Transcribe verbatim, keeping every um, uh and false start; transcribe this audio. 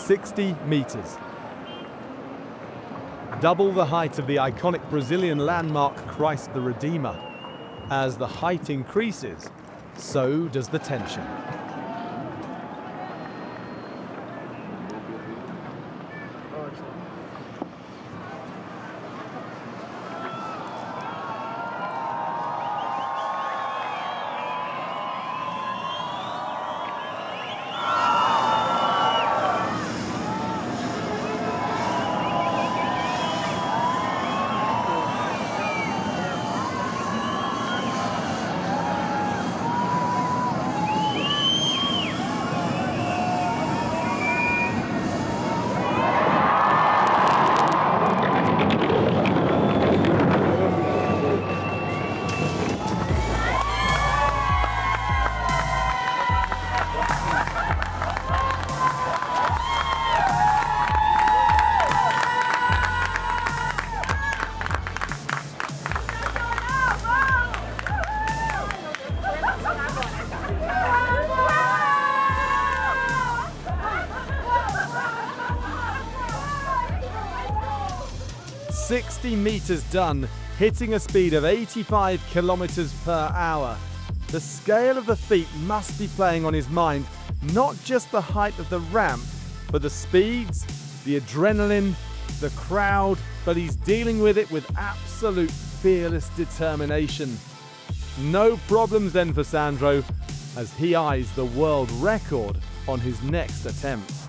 sixty meters. Double the height of the iconic Brazilian landmark Christ the Redeemer. As the height increases, so does the tension. sixty meters done, hitting a speed of eighty-five kilometers per hour. The scale of the feat must be playing on his mind, not just the height of the ramp, but the speeds, the adrenaline, the crowd, but he's dealing with it with absolute fearless determination. No problems then for Sandro, as he eyes the world record on his next attempt.